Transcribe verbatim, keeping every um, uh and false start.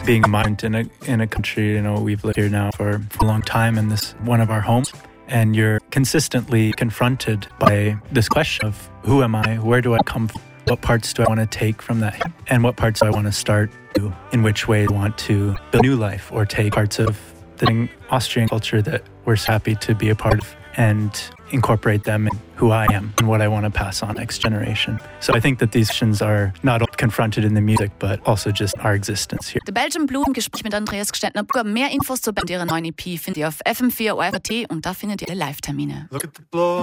being a migrant in a in a country, you know, we've lived here now for, for a long time, and this is one of our homes. And you're consistently confronted by this question of who am I? Where do I come from? What parts do I want to take from that? And what parts do I want to start to? In which way do I want to build a new life or take parts of the Austrian culture that we're happy to be a part of and incorporate them in who I am and what I want to pass on next generation. So I think that these questions are not only confronted in the music, but also just our existence here. The Belgian Blue im Gespräch mit Andreas Gstettner. Mehr Infos zu ihrer neuen E P findet ihr auf F M vier O R T und da findet ihr Live-Termine.